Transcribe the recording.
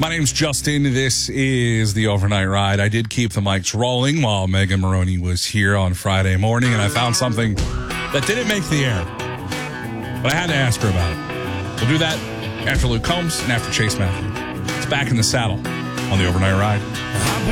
My name's Justin. This is the Overnight Ride. I did keep the mics rolling while Megan Maroney was here on Friday morning, and I found something that didn't make the air. But I had to ask her about it. We'll do that after Luke Combs and after Chase Matthew. It's Back in the Saddle on the Overnight Ride.